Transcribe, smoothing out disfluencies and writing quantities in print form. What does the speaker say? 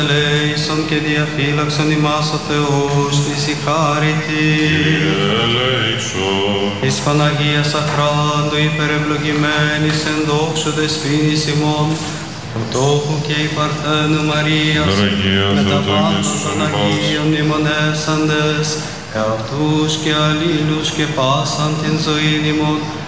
ελέησον και διαφύλαξον ημάς ο Θεός της η χάρητη. Εις Παναγίας αχράντου υπερευλογημένης εν δόξου δεσποίνης ημών, Πρωτόχου και η Παρθένου Μαρίας, με τα πάντων των Αγίων μνημονεύσαντες, εαυτούς και αλλήλους και πάσαν την ζωήν ημών,